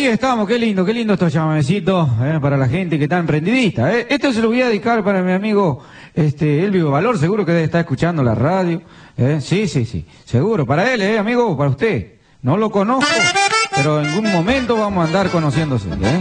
Ahí estamos, qué lindo estos llamamecitos para la gente que está emprendidista. Esto se lo voy a dedicar para mi amigo Elvio Valor, seguro que debe estar escuchando la radio. Sí, seguro. Para él, amigo, para usted. No lo conozco, pero en algún momento vamos a andar conociéndose.